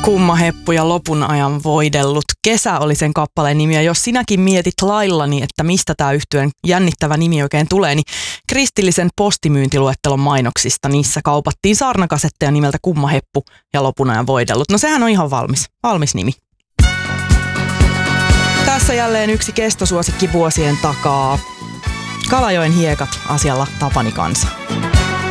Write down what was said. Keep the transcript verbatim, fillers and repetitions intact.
Kumma heppu ja lopun ajan voidellut. Kesä oli sen kappaleen nimi, ja jos sinäkin mietit laillani, että mistä tämä yhtyeen jännittävä nimi oikein tulee, niin kristillisen postimyyntiluettelon mainoksista niissä kaupattiin saarnakasetteja nimeltä Kumma heppu ja lopun ajan voidellut. No sehän on ihan valmis, valmis nimi. Tässä jälleen yksi kestosuosikki vuosien takaa. Kalajoen hiekat asialla Tapani kanssa.